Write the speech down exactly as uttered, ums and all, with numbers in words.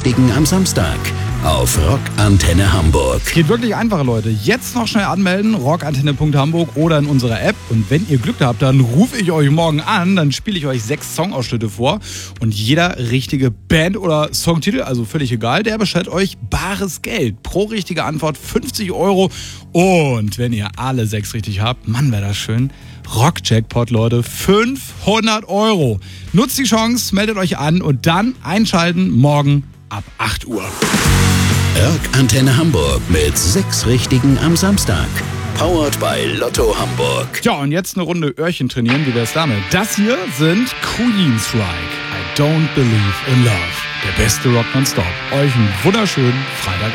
Richtigen am Samstag auf Rockantenne Hamburg. Geht wirklich einfach, Leute. Jetzt noch schnell anmelden, rockantenne Punkt hamburg oder in unserer App. Und wenn ihr Glück habt, dann rufe ich euch morgen an, dann spiele ich euch sechs Songausschnitte vor. Und jeder richtige Band- oder Songtitel, also völlig egal, der bestellt euch bares Geld. Pro richtige Antwort fünfzig Euro. Und wenn ihr alle sechs richtig habt, Mann, wäre das schön, Rock-Jackpot, Leute, fünfhundert Euro. Nutzt die Chance, meldet euch an und dann einschalten morgen ab acht Uhr. Rockantenne Hamburg mit sechs Richtigen am Samstag. Powered by Lotto Hamburg. Ja, und jetzt eine Runde Öhrchen trainieren, wie wär's damit? Das hier sind Queensryche. I don't believe in love. Der beste Rock nonstop. Euch einen wunderschönen Freitag.